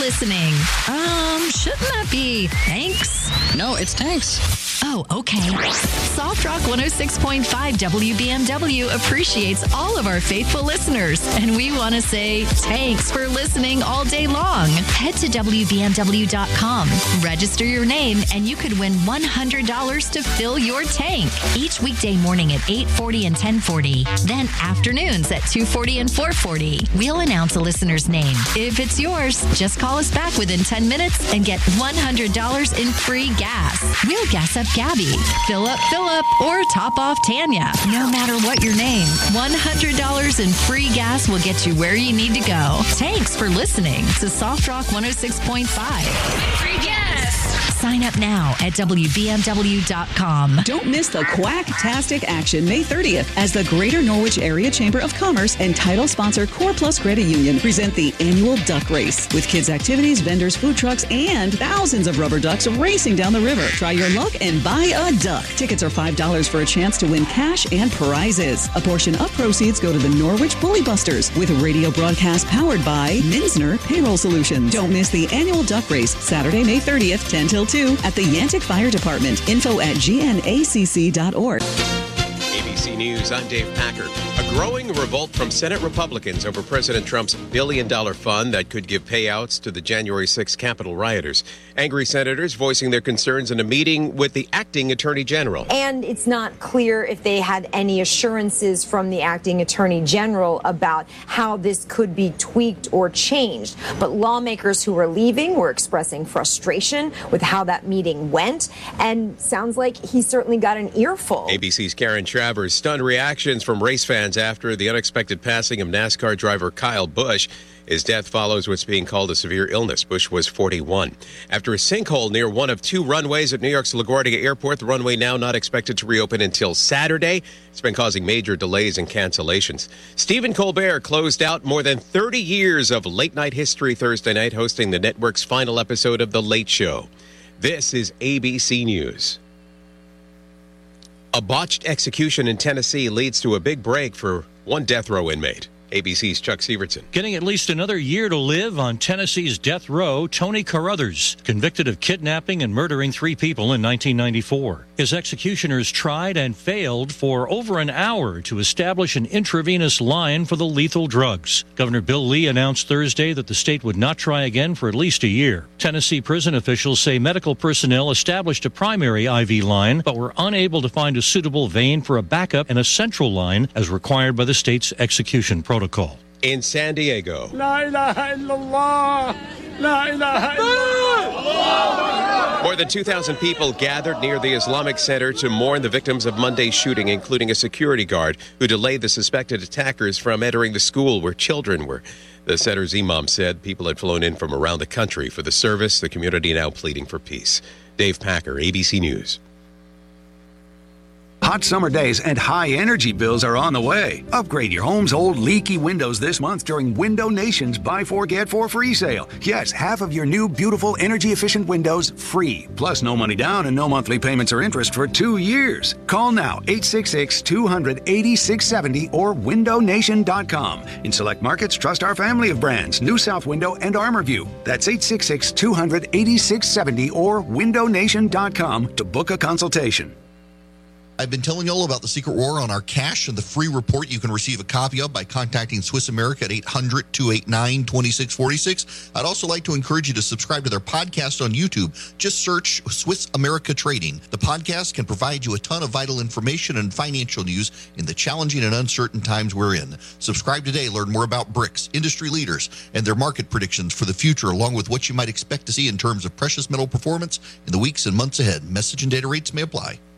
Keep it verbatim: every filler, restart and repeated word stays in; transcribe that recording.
listening. Um, shouldn't that be thanks? No, it's tanks. Oh, okay. Soft Rock one oh six point five W B M W appreciates all of our faithful listeners, and we want to say thanks for listening all day long. Head to W B M W dot com, register your name, and you could win one hundred dollars to fill your tank. Each weekday morning at eight forty and ten forty. Then afternoons at two forty and four forty. We'll announce a listener's name. If it's yours, just call us back within ten minutes and get one hundred dollars in free gas. We'll gas up Gabby, fill up Philip, or top off Tanya. No matter what your name, one hundred dollars in free gas will get you where you need to go. Thanks for listening to Soft Rock one oh six point five. Free gas. Sign up now at W B M W dot com. Don't miss the Quack-tastic action May thirtieth as the Greater Norwich Area Chamber of Commerce and title sponsor Core Plus Credit Union present the annual duck race with kids' activities, vendors, food trucks, and thousands of rubber ducks racing down the river. Try your luck and buy a duck. Tickets are five dollars for a chance to win cash and prizes. A portion of proceeds go to the Norwich Bully Busters with a radio broadcast powered by Minsner Payroll Solutions. Don't miss the annual duck race Saturday, May thirtieth, ten till two at the Yantic Fire Department. Info at G N A C C dot org. A B C News, I'm Dave Packer. A growing revolt from Senate Republicans over President Trump's billion-dollar fund that could give payouts to the January sixth Capitol rioters. Angry senators voicing their concerns in a meeting with the acting attorney general. And it's not clear if they had any assurances from the acting attorney general about how this could be tweaked or changed. But lawmakers who were leaving were expressing frustration with how that meeting went. And sounds like he certainly got an earful. A B C's Karen Travers. Stunned reactions from race fans after the unexpected passing of NASCAR driver Kyle Busch. His death follows what's being called a severe illness. Busch was forty-one. After a sinkhole near one of two runways at New York's LaGuardia Airport, the runway now not expected to reopen until Saturday. It's been causing major delays and cancellations. Stephen Colbert closed out more than thirty years of late-night history Thursday night, hosting the network's final episode of The Late Show. This is A B C News. A botched execution in Tennessee leads to a big break for one death row inmate. A B C's Chuck Severson. Getting at least another year to live on Tennessee's death row, Tony Carruthers, convicted of kidnapping and murdering three people in nineteen ninety-four. His executioners tried and failed for over an hour to establish an intravenous line for the lethal drugs. Governor Bill Lee announced Thursday that the state would not try again for at least a year. Tennessee prison officials say medical personnel established a primary I V line, but were unable to find a suitable vein for a backup and a central line as required by the state's execution protocol. Protocol. In San Diego. La ilaha illallah. La ilaha illallah. More than two thousand people gathered near the Islamic Center to mourn the victims of Monday's shooting, including a security guard who delayed the suspected attackers from entering the school where children were. The center's imam said people had flown in from around the country for the service, the community now pleading for peace. Dave Packer, A B C News. Hot summer days and high energy bills are on the way. Upgrade your home's old leaky windows this month during Window Nation's Buy Four Get Four free sale. Yes, half of your new beautiful energy efficient windows free. Plus no money down and no monthly payments or interest for two years. Call now eight six six, two hundred, eighty-six seventy or window nation dot com. In select markets, trust our family of brands, New South Window and ArmorView. That's eight six six, two hundred, eighty-six seventy or window nation dot com to book a consultation. I've been telling you all about the Secret War on our cash and the free report you can receive a copy of by contacting Swiss America at eight hundred, two eight nine, two six four six. I'd also like to encourage you to subscribe to their podcast on YouTube. Just search Swiss America Trading. The podcast can provide you a ton of vital information and financial news in the challenging and uncertain times we're in. Subscribe today. Learn more about BRICS, industry leaders, and their market predictions for the future, along with what you might expect to see in terms of precious metal performance in the weeks and months ahead. Message and data rates may apply.